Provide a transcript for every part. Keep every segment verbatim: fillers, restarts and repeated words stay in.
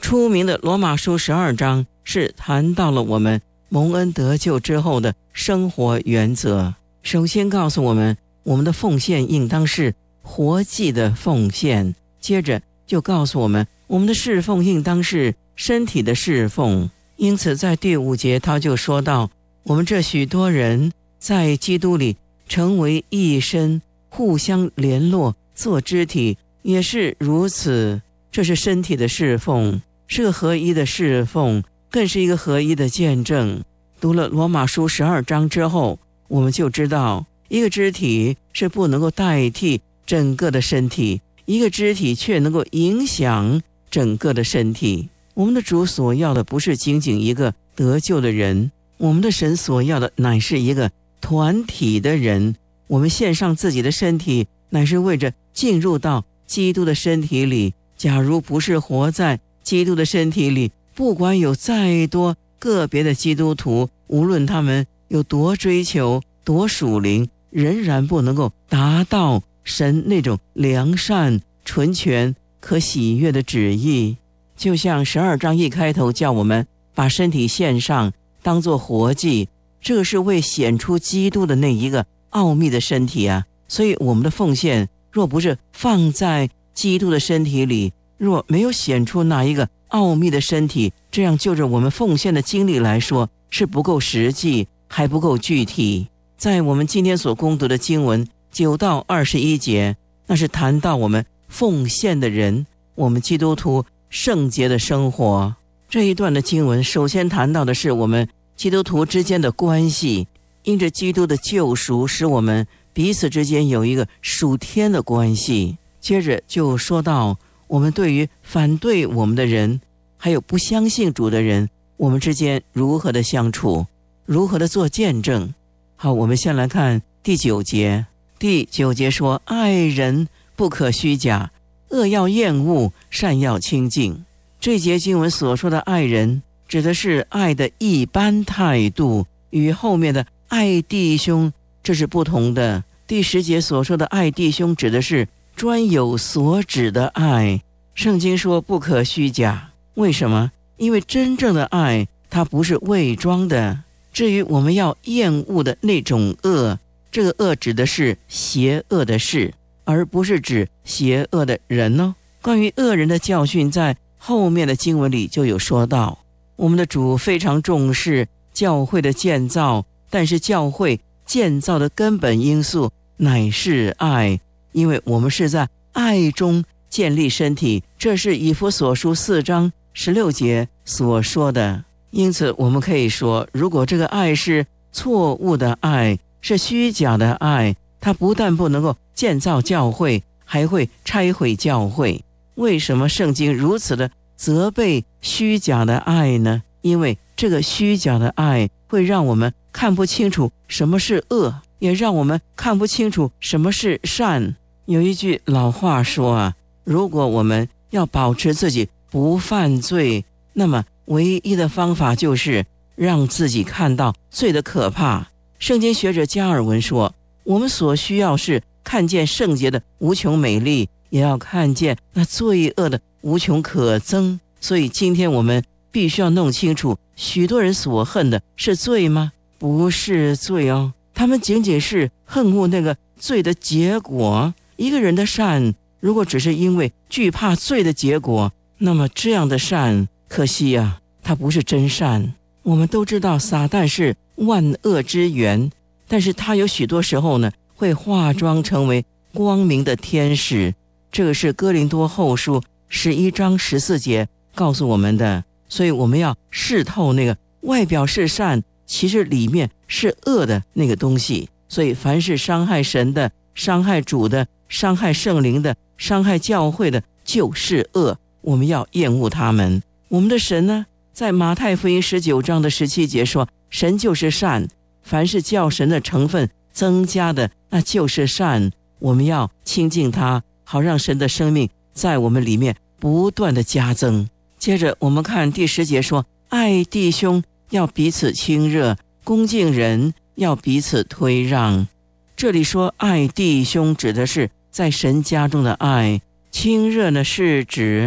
出名的罗马书十二章是谈到了我们蒙恩得救之后的生活原则。首先告诉我们，我们的奉献应当是活祭的奉献，接着就告诉我们，我们的侍奉应当是身体的侍奉。因此在第五节他就说到，我们这许多人在基督里成为一身，互相联络做肢体，也是如此。这是身体的侍奉，是个合一的侍奉，更是一个合一的见证。读了罗马书十二章之后，我们就知道一个肢体是不能够代替整个的身体，一个肢体却能够影响整个的身体。我们的主所要的不是仅仅一个得救的人，我们的神所要的乃是一个团体的人。我们献上自己的身体，乃是为着进入到基督的身体里。假如不是活在基督的身体里，不管有再多个别的基督徒，无论他们有多追求多属灵，仍然不能够达到神那种良善纯全可喜悦的旨意。就像十二章一开头叫我们把身体献上当作活祭，这个是为显出基督的那一个奥秘的身体啊。所以我们的奉献若不是放在基督的身体里，若没有显出那一个奥秘的身体，这样就着我们奉献的经历来说是不够实际，还不够具体。在我们今天所攻读的经文九到二十一节，那是谈到我们奉献的人，我们基督徒圣洁的生活。这一段的经文首先谈到的是我们基督徒之间的关系，因着基督的救赎，使我们彼此之间有一个属天的关系。接着就说到我们对于反对我们的人，还有不相信主的人，我们之间如何的相处，如何的做见证。好，我们先来看第九节。第九节说，爱人不可虚假，恶要厌恶，善要亲近。这节经文所说的爱人，指的是爱的一般态度，与后面的爱弟兄这是不同的。第十节所说的爱弟兄，指的是专有所指的爱。圣经说不可虚假，为什么？因为真正的爱它不是伪装的。至于我们要厌恶的那种恶，这个恶指的是邪恶的事，而不是指邪恶的人哦。关于恶人的教训，在后面的经文里就有说到，我们的主非常重视教会的建造，但是教会建造的根本因素乃是爱，因为我们是在爱中建立身体，这是以弗所书四章十六节所说的。因此我们可以说，如果这个爱是错误的爱，是虚假的爱，它不但不能够建造教会，还会拆毁教会。为什么圣经如此的责备虚假的爱呢？因为这个虚假的爱会让我们看不清楚什么是恶，也让我们看不清楚什么是善。有一句老话说啊，如果我们要保持自己不犯罪，那么唯一的方法就是让自己看到罪的可怕。圣经学者加尔文说，我们所需要是看见圣洁的无穷美丽，也要看见那罪恶的无穷可憎。所以今天我们必须要弄清楚，许多人所恨的是罪吗？不是罪哦，他们仅仅是恨恶那个罪的结果。一个人的善如果只是因为惧怕罪的结果，那么这样的善，可惜呀、啊，它不是真善。我们都知道撒旦是万恶之源，但是他有许多时候呢，会化妆成为光明的天使。这个是哥林多后书十一章十四节告诉我们的。所以我们要视透那个外表是善，其实里面是恶的那个东西。所以凡是伤害神的、伤害主的、伤害圣灵的、伤害教会的，就是恶，我们要厌恶他们。我们的神呢，在马太福音十九章的十七节说，神就是善，凡是叫神的成分增加的，那就是善。我们要亲近他，好让神的生命在我们里面不断的加增。接着我们看第十节说，爱弟兄要彼此亲热，恭敬人要彼此推让。这里说爱弟兄指的是在神家中的爱，亲热呢是指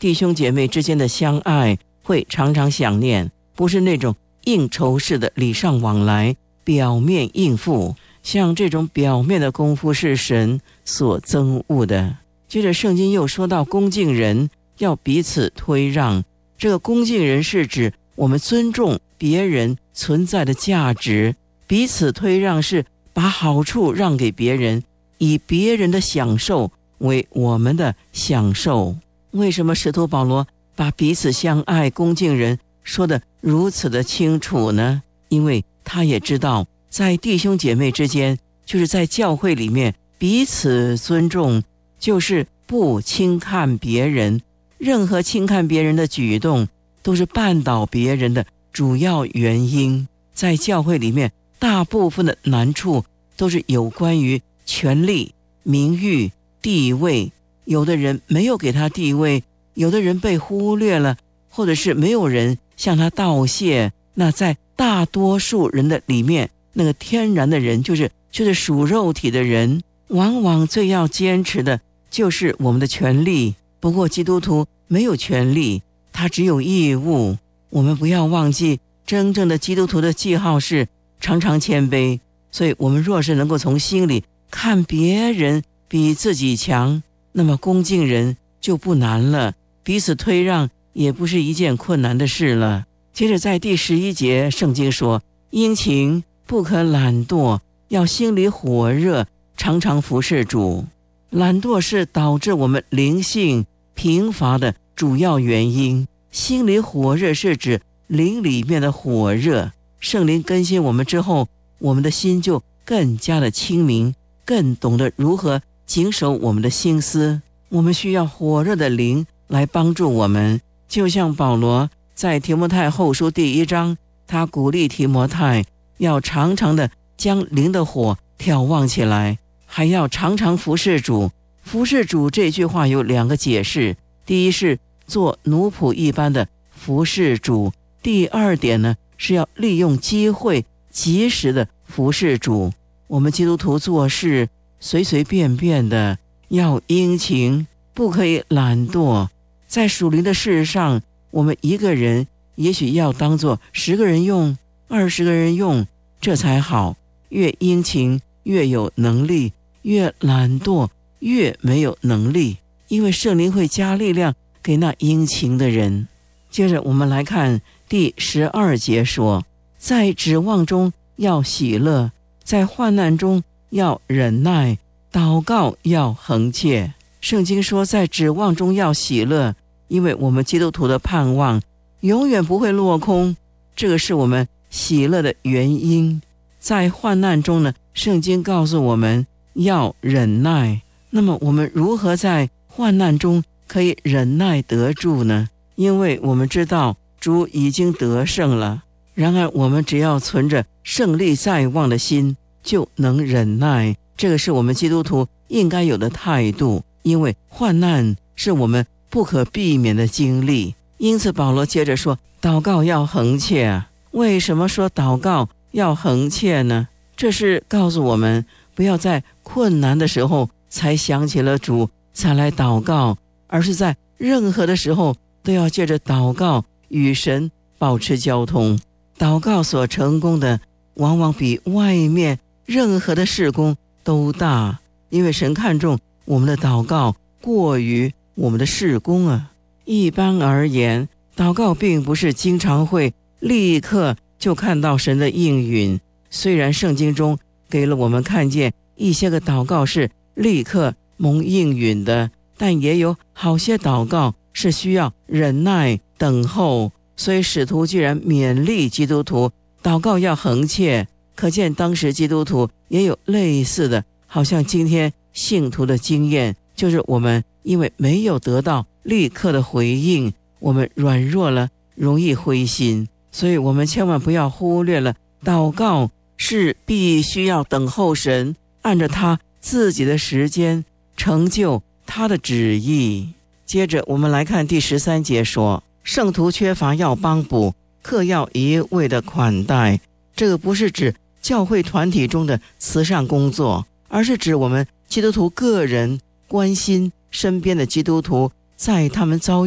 弟兄姐妹之间的相爱会常常想念，不是那种应酬式的礼尚往来，表面应付。像这种表面的功夫是神所憎恶的。接着圣经又说到恭敬人要彼此推让，这个恭敬人是指我们尊重别人存在的价值，彼此推让是把好处让给别人，以别人的享受为我们的享受。为什么使徒保罗把彼此相爱恭敬人说得如此的清楚呢？因为他也知道在弟兄姐妹之间，就是在教会里面彼此尊重，就是不轻看别人，任何轻看别人的举动都是绊倒别人的主要原因。在教会里面大部分的难处都是有关于权力、名誉、地位，有的人没有给他地位，有的人被忽略了，或者是没有人向他道谢。那在大多数人的里面，那个天然的人就是就是属肉体的人，往往最要坚持的就是我们的权利。不过基督徒没有权利，他只有义务。我们不要忘记，真正的基督徒的记号是常常谦卑。所以我们若是能够从心里看别人比自己强，那么恭敬人就不难了，彼此推让也不是一件困难的事了。接着在第十一节圣经说，殷勤不可懒惰，要心里火热，常常服侍主。懒惰是导致我们灵性贫乏的主要原因。心里火热是指灵里面的火热，圣灵更新我们之后，我们的心就更加的清明，更懂得如何谨守我们的心思。我们需要火热的灵来帮助我们，就像保罗在提摩太后书第一章，他鼓励提摩太要常常的将灵的火挑旺起来，还要常常服侍主。服侍主这句话有两个解释，第一是做奴仆一般的服侍主，第二点呢是要利用机会及时的服侍主。我们基督徒做事随随便便的，要殷勤，不可以懒惰。在属灵的事上，我们一个人也许要当作十个人用，二十个人用，这才好。越殷勤越有能力，越懒惰越没有能力，因为圣灵会加力量给那殷勤的人。接着我们来看第十二节说，在指望中要喜乐，在患难中要忍耐，祷告要恒切。圣经说在指望中要喜乐，因为我们基督徒的盼望永远不会落空，这个是我们喜乐的原因。在患难中呢，圣经告诉我们要忍耐。那么我们如何在患难中可以忍耐得住呢？因为我们知道主已经得胜了，然而我们只要存着胜利在望的心，就能忍耐。这个是我们基督徒应该有的态度，因为患难是我们不可避免的经历。因此保罗接着说，祷告要恒切。为什么说祷告要恒切呢？这是告诉我们不要在困难的时候才想起了主才来祷告，而是在任何的时候都要借着祷告与神保持交通。祷告所成功的往往比外面任何的事工都大，因为神看重我们的祷告过于我们的事工啊。一般而言，祷告并不是经常会立刻就看到神的应允。虽然圣经中给了我们看见一些个祷告是立刻蒙应允的，但也有好些祷告是需要忍耐等候。所以使徒既然勉励基督徒祷告要恒切，可见当时基督徒也有类似的，好像今天信徒的经验，就是我们因为没有得到立刻的回应，我们软弱了，容易灰心。所以我们千万不要忽略了，祷告是必须要等候神按着他自己的时间成就他的旨意。接着我们来看第十三节说，圣徒缺乏要帮补，客要一味的款待。这个不是指教会团体中的慈善工作，而是指我们基督徒个人关心身边的基督徒，在他们遭遇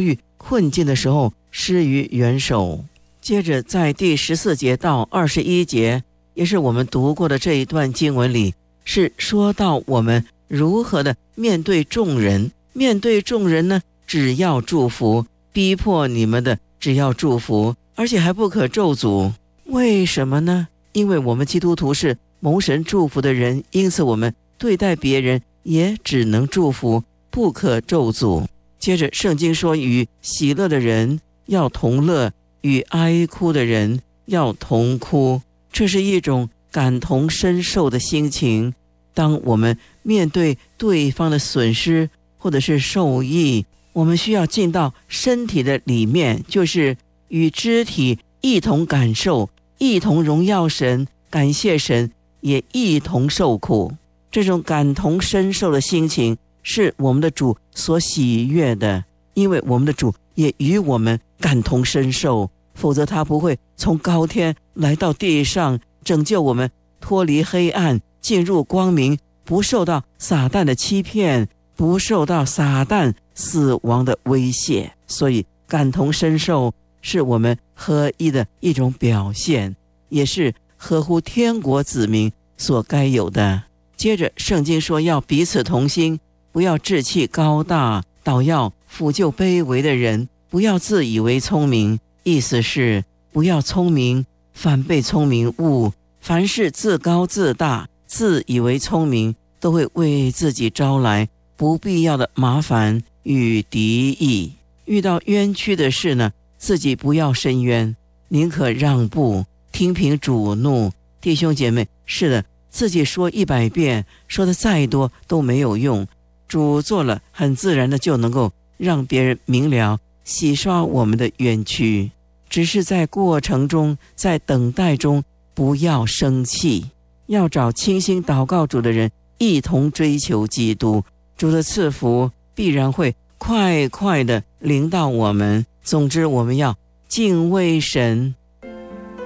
困境的时候施于援手。接着在第十四节到二十一节，也是我们读过的这一段经文里，是说到我们如何的面对众人。面对众人呢，只要祝福，逼迫你们的只要祝福，而且还不可咒诅。为什么呢？因为我们基督徒是蒙神祝福的人，因此我们对待别人也只能祝福，不可咒诅。接着圣经说，与喜乐的人要同乐，与哀哭的人要同哭。这是一种感同身受的心情。当我们面对对方的损失或者是受益，我们需要进到身体的里面，就是与肢体一同感受，一同荣耀神，感谢神，也一同受苦。这种感同身受的心情是我们的主所喜悦的，因为我们的主也与我们感同身受，否则他不会从高天来到地上拯救我们，脱离黑暗，进入光明，不受到撒旦的欺骗，不受到撒旦死亡的威胁。所以感同身受是我们合一的一种表现，也是合乎天国子民所该有的。接着圣经说，要彼此同心，不要志气高大，倒要抚救卑微的人，不要自以为聪明。意思是不要聪明，反被聪明误。凡是自高自大，自以为聪明，都会为自己招来不必要的麻烦与敌意。遇到冤屈的事呢，自己不要伸冤，宁可让步，听凭主怒。弟兄姐妹，是的，自己说一百遍，说的再多都没有用，主做了，很自然的就能够让别人明了，洗刷我们的冤屈。只是在过程中，在等待中，不要生气，要找倾心祷告主的人，一同追求基督。主的赐福必然会快快的临到我们。总之，我们要敬畏神，